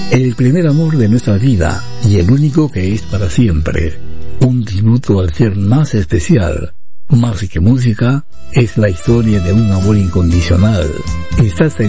El primer amor de nuestra vida y el único que es para siempre. Un tributo al ser más especial. Más que música, es la historia de un amor incondicional. Estás en